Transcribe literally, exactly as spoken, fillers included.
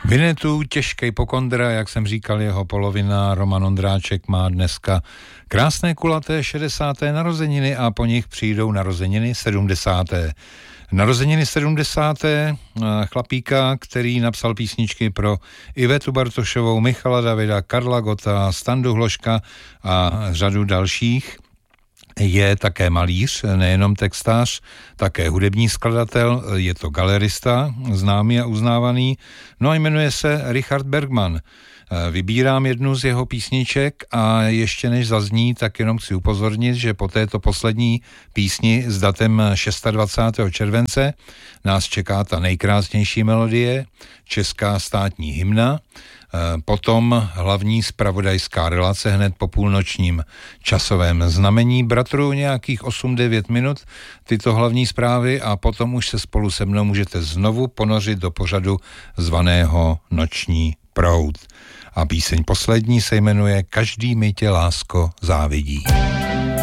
Vinetu, těžký pokondra, jak jsem říkal, jeho polovina Roman Ondráček má dneska krásné kulaté šedesáté narozeniny a po nich přijdou narozeniny sedmdesáté Narozeniny sedmdesáté chlapíka, který napsal písničky pro Ivetu Bartošovou, Michala Davida, Karla Gotta, Standu Hloška a řadu dalších. Je také malíř, nejenom textář, také hudební skladatel, je to galerista, známý a uznávaný, no a jmenuje se Richard Bergman. Vybírám jednu z jeho písniček a ještě než zazní, tak jenom chci upozornit, že po této poslední písni s datem dvacátého šestého července nás čeká ta nejkrásnější melodie, česká státní hymna, potom hlavní zpravodajská relace hned po půlnočním časovém znamení. Bratru nějakých osm devět minut tyto hlavní zprávy a potom už se spolu se mnou můžete znovu ponořit do pořadu zvaného Noční proud. A píseň poslední se jmenuje Každý mi tě, lásko, závidí.